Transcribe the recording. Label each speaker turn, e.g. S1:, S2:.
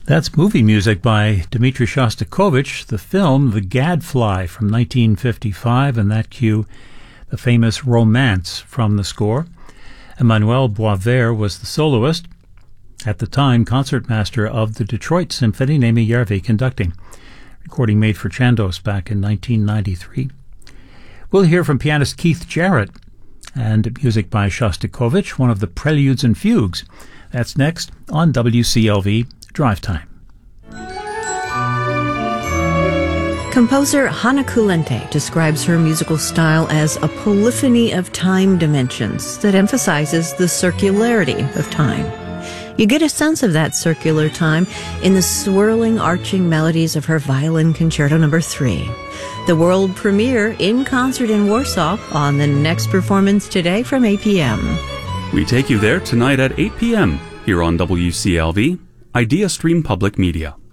S1: That's movie music by Dmitri Shostakovich, the film The Gadfly from 1955, and that cue, the famous Romance from the score. Emmanuel Boisvert was the soloist, at the time concertmaster of the Detroit Symphony, Naimi Järvi conducting. Recording made for Chandos back in 1993. We'll hear from pianist Keith Jarrett and music by Shostakovich, one of the Preludes and Fugues. That's next on WCLV Drive Time.
S2: Composer Hanna Kulente describes her musical style as a polyphony of time dimensions that emphasizes the circularity of time. You get a sense of that circular time in the swirling, arching melodies of her Violin Concerto No. 3. The world premiere in concert in Warsaw on the next performance today from 8 p.m.
S3: We take you there tonight at 8 p.m. here on WCLV, Idea Stream Public Media.